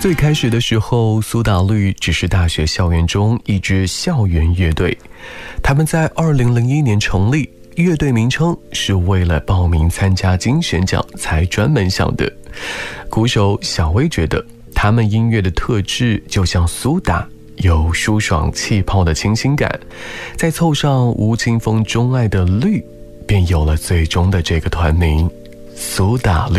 最开始的时候，苏打绿只是大学校园中一支校园乐队，他们在2001年成立，乐队名称是为了报名参加金选奖才专门想的。鼓手小薇觉得他们音乐的特质就像苏打，有舒爽气泡的清新感，再凑上吴青峰钟爱的绿，便有了最终的这个团名苏打绿。